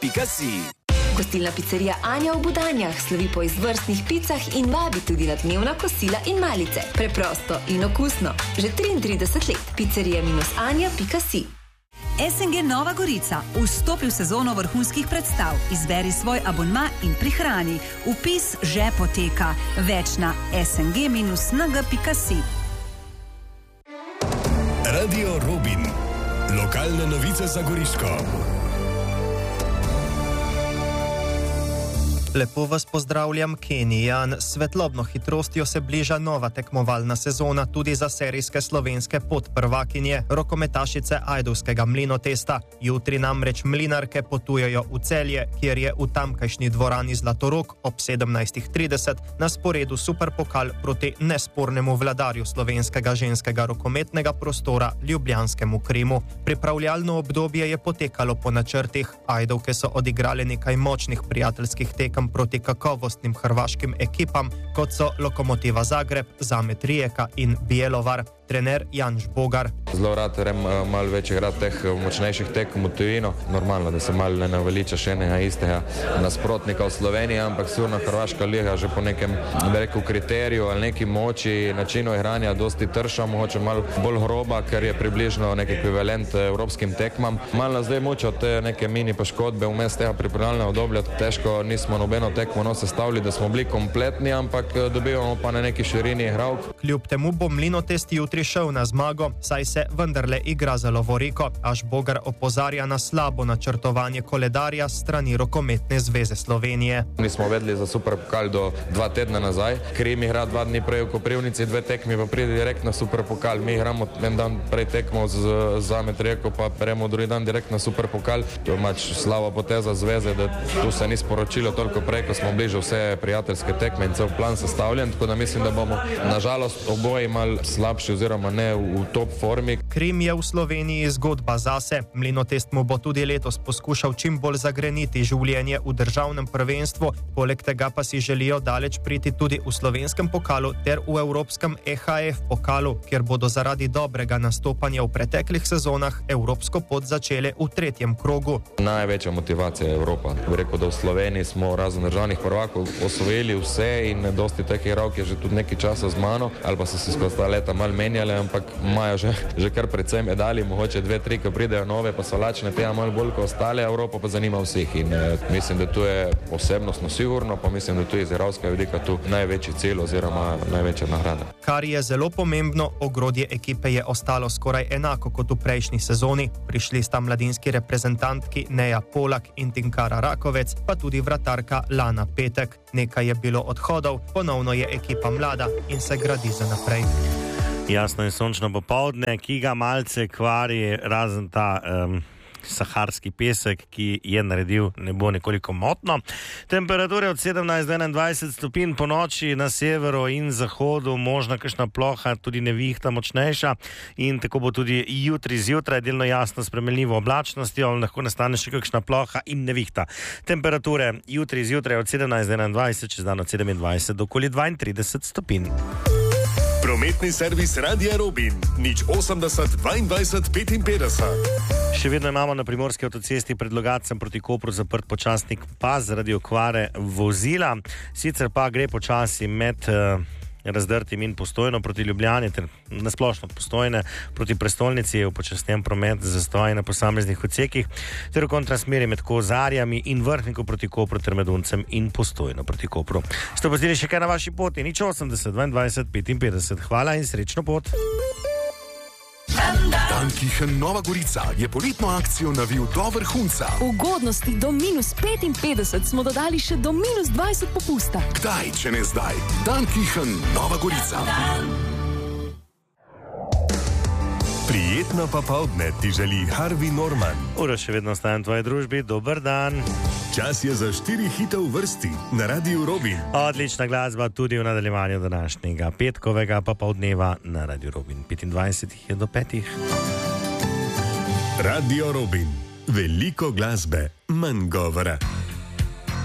anja.si. Gostilna pizzerija Anja v Budanjah slovi po izvrstnih picah in vabi tudi na dnevna kosila in malice. Preprosto in okusno. Že 33 let. pizzerija-anja.si. SNG Nova Gorica. Vstopi v sezono vrhunskih predstav. Izberi svoj abonma in prihrani. Vpis že poteka. Več na sng-nag.si. Radio Robin. Lokalne novice za Goriško. Lepo vas pozdravljam, Kenijan. S svetlobno hitrostjo se bliža nova tekmovalna sezona tudi za serijske slovenske podprvakinje, rokometašice ajdovskega Mlinotesta. Jutri namreč mlinarke potujejo v Celje, kjer je v tamkajšnji dvorani Zlatorog ob 17:30 na sporedu superpokal proti nespornemu vladarju slovenskega ženskega rokometnega prostora ljubljanskemu Krimu. Pripravljalno obdobje je potekalo po načrtih. Ajdovke so odigrale nekaj močnih prijateljskih tekem proti kakovostnim hrvaškim ekipam, kot so Lokomotiva Zagreb, Zamet Rijeka in Bjelovar. Trener Janš Bogar. Zelo rad malo več igrati teh močnejših tekem v tujino. Normalno, da se malo ne naveliča še enega istega nasprotnika v Sloveniji, ampak sigurno Hrvaška liga že po nekem, bi rekel, kriteriju ali neki moči, načinu igranja dosti trša, mogoče malo bolj groba, ker je približno nek ekvivalent evropskim tekmam. Malo nas zdaj mučijo te neke mini poškodbe vmes tega pripravljalnega obdobja. Težko nismo nobeno tekmo sestavili, da smo bili kompletni, ampak dobivamo pa na neki širini igralk. Kljub temu bo Mlinotest jutri šel na zmago, saj se vendarle igra za lovoriko, až Bogar opozarja na slabo načrtovanje koledarja strani Rokometne zveze Slovenije. Nismo vedeli za superpokal do 2 tedna nazaj. Krim igra 2 dni prej v Koprivnici, 2 tekmi pa pride direkt na superpokal. Mi igramo en dan prej tekmo z Zamet Rijeko, pa prejemo drugi dan direkt na superpokal. To je mač slaba poteza zveze, da tu se ni sporočilo toliko prej, ko smo bliže vse prijateljske tekme in cel plan sestavljen, tako da mislim, da bomo nažalost oboji malo slabši oziroma ne v top formi. Krim je v Sloveniji zgodba zase. Mlinotest mu bo tudi letos poskušal čim bolj zagreniti življenje v državnem prvenstvu, poleg tega pa si želijo daleč priti tudi v slovenskem pokalu ter v evropskem EHF pokalu, kjer bodo zaradi dobrega nastopanja v preteklih sezonah evropsko pot začele v 3. krogu. Največja motivacija je Evropa. Bi rekel, da v Sloveniji smo razen državnih prvakov osvojili vse in dosti teh igralk je že tudi nekaj časa z mano, ali pa so se skozi ta leta malo menjale, ampak imajo že kar precej medalj, mogoče 2-3, ko pridejo nove, pa so lačne tega malo bolj kot ostale. Evropa pa zanima vseh in mislim, da tu je osebnostno sigurno, pa mislim, da tu je iz igralskega vidika tu največji cilj oziroma največja nagrada. Kar je zelo pomembno, ogrodje ekipe je ostalo skoraj enako kot v prejšnji sezoni. Prišli sta mladinski reprezentantki Neja Polak in Tinkara Rakovec, pa tudi vratarka Lana Petek. Nekaj je bilo odhodov, ponovno je ekipa mlada in se gradi za naprej. Jasno in sončno popoldne, ki ga malce kvari, razen ta saharski pesek, ki je naredil nebo nekoliko motno. Temperature od 17 do 21 stopinj po noči na severu in zahodu, možna kakšna ploha, tudi nevihta močnejša in tako bo tudi jutri zjutraj, delno jasno spremenljivo oblačnostjo, lahko nastane še kakšna ploha in nevihta. Temperature jutri zjutraj od 17 do 21, čez dan od 27 do okoli 32 stopinj. Prometni servis Radia Robin, 080 22 55. Še vedno imamo na primorski avtocesti pred Logatcem proti Kopru zaprt počasnik pas zaradi okvare vozila. Sicer pa gre počasi med Razdrtim in Postojno proti Ljubljani ter nasplošno Postojne proti prestolnici je upočasnjen promet zastoj na posameznih odsekih ter v kontrasmeri med Kozarjami in Vrhniku proti Kopru ter med Uncem in Postojno proti Kopru. Ste opazili še kaj na vaši poti? 080 22 55. Hvala in srečno pot. Dankichen Nova Gorica je poletno akcijo navil do vrhunca. Ugodnosti do -55 smo dodali še do -20 popusta. Kdaj, če ne zdaj? Dankichen Nova Gorica. Prijetno popoldne ti želi Harvey Norman. Ura še vedno ostajem v tvoji družbi. Dober dan. Čas je za 4 hite v vrsti na Radiu Robin. Odlična glasba tudi v nadaljevanju današnjega petkovega popoldneva na Radiu Robin. 25 je do 5. Radio Robin. Veliko glasbe, manj govora.